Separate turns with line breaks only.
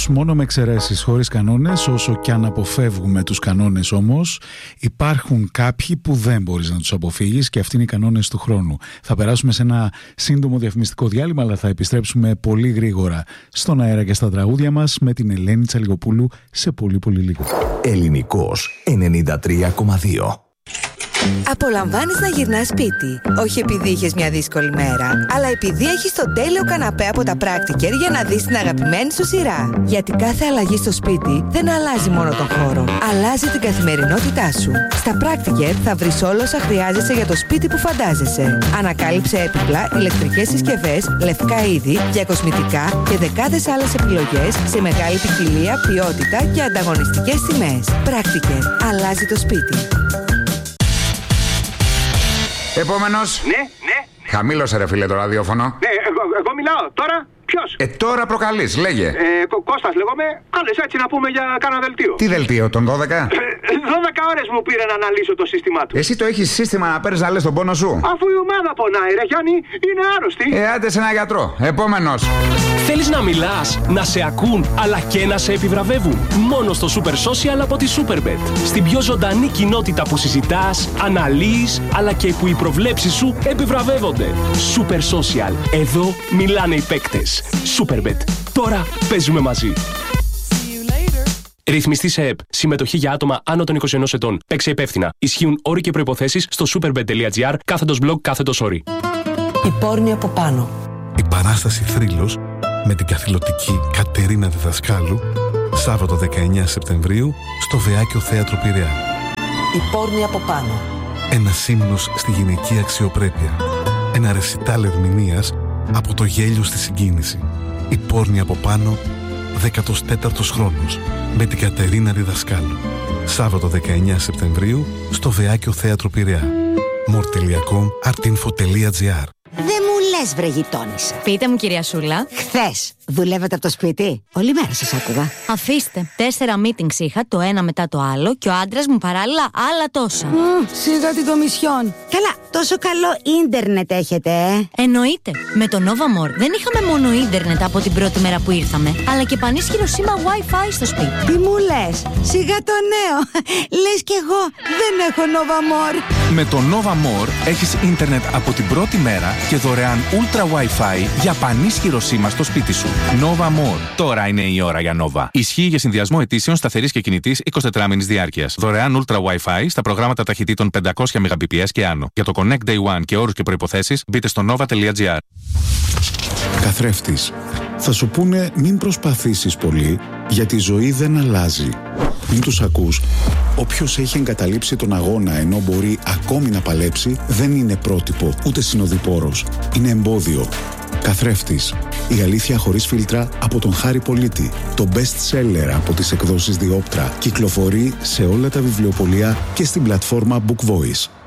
μόνο με εξαιρέσεις, χωρίς κανόνες. Όσο και αν αποφεύγουμε τους κανόνες όμως, υπάρχουν κάποιοι που δεν μπορείς να τους αποφύγεις και αυτοί είναι οι κανόνες του χρόνου. Θα περάσουμε σε ένα σύντομο διαφημιστικό διάλειμμα, αλλά θα επιστρέψουμε πολύ γρήγορα στον αέρα και στα τραγούδια μας με την Ελένη Τσαλιγοπούλου σε πολύ πολύ λίγο.
Ελληνικός 93,2.
Απολαμβάνεις να γυρνάς σπίτι. Όχι επειδή είχες μια δύσκολη μέρα, αλλά επειδή έχεις τον τέλειο καναπέ από τα Practiker για να δεις την αγαπημένη σου σειρά. Γιατί κάθε αλλαγή στο σπίτι δεν αλλάζει μόνο τον χώρο, αλλάζει την καθημερινότητά σου. Στα Practiker θα βρεις όλα όσα χρειάζεσαι για το σπίτι που φαντάζεσαι. Ανακάλυψε έπιπλα, ηλεκτρικές συσκευές, λευκά είδη, διακοσμητικά και δεκάδες άλλες επιλογές σε μεγάλη ποικιλία, ποιότητα και ανταγωνιστικές τιμές. Practiker. Αλλάζει το σπίτι.
Επόμενος.
Ναι.
Χαμήλωσε ρε φίλε το ραδιόφωνο.
Ναι, εγώ μιλάω. Τώρα ποιος?
Τώρα προκαλείς, λέγε.
Κώστας λέγομαι. Κάλες έτσι να πούμε για κάνα δελτίο.
Τι δελτίο, τον 12?
12 ώρες μου πήρε να αναλύσω το σύστημά του.
Εσύ το έχεις σύστημα να παίρνεις να λες τον πόνο σου?
Αφού η ομάδα πονάει ρε Γιάννη, είναι άρρωστη.
Άντε σε ένα γιατρό. Επόμενος.
Θέλεις να μιλάς, να σε ακούν, αλλά και να σε επιβραβεύουν? Μόνο στο Super Social από τη Superbet. Στην πιο ζωντανή κοινότητα που συζητάς, αναλύεις, αλλά και που οι προβλέψεις σου επιβραβεύονται. Super Social. Εδώ μιλάνε οι παίκτες. Superbet. Τώρα παίζουμε μαζί. Ρυθμιστή σε ΕΠ. Συμμετοχή για άτομα άνω των 21 ετών. Παίξε υπεύθυνα. Ισχύουν όροι και προϋποθέσεις στο superbet.gr/blog/όροι.
Η πόρνη από πάνω.
Η παράσταση Θρύλος με την καθηλωτική Κατερίνα Διδασκάλου, Σάββατο 19 Σεπτεμβρίου στο Βεάκιο Θέατρο Πειραιά.
Η πόρνη από πάνω.
Ένας ύμνος στη γυναική αξιοπρέπεια. Ένα ρεσιτάλ ερμηνείας από το γέλιο στη συγκίνηση. Η πόρνη από πάνω, 14ος χρόνος, με την Κατερίνα Διδασκάλου. Σάββατο 19 Σεπτεμβρίου στο Βεάκιο Θέατρο Πειραιά. more.com.artinfo.gr.
Δεν μου λες βρε γειτόνισσα.
Πείτε μου κυρία Σούλα.
Χθες δουλεύετε από το σπίτι? Όλη μέρα σας άκουγα.
Αφήστε, 4 meetings είχα, το ένα μετά το άλλο, και ο άντρας μου παράλληλα άλλα τόσα.
Σιγά την κομισιόν. Καλά, τόσο καλό ίντερνετ έχετε,
Εννοείται. Με το Nova More δεν είχαμε μόνο ίντερνετ από την πρώτη μέρα που ήρθαμε, αλλά και πανίσχυρο σήμα Wi-Fi στο σπίτι.
Τι μου λες? Σιγά το νέο. Λες κι εγώ δεν έχω Nova More.
Με το Nova More έχεις ίντερνετ από την πρώτη μέρα και δωρεάν Ultra Wi-Fi για πανίσχυρο σήμα στο σπίτι σου. Nova More. Τώρα είναι η ώρα για Nova. Ισχύει για συνδυασμό αιτήσεων σταθερής και κινητής 24μηνης διάρκειας. Δωρεάν Ultra Wi-Fi στα προγράμματα ταχυτήτων 500 Mbps και άνω. Για το Connect Day One και όρους και προϋποθέσεις μπείτε στο nova.gr.
Καθρέφτης. Θα σου πούνε μην προσπαθήσεις πολύ, γιατί η ζωή δεν αλλάζει. Μην τους ακούς. Όποιος έχει εγκαταλείψει τον αγώνα ενώ μπορεί ακόμη να παλέψει, δεν είναι πρότυπο ούτε συνοδοιπόρος. Είναι εμπόδιο. Καθρέφτης. Η αλήθεια χωρίς φίλτρα από τον Χάρη Πολίτη. Το best seller από τις εκδόσεις Διόπτρα. Κυκλοφορεί σε όλα τα βιβλιοπωλεία και στην πλατφόρμα Book Voice.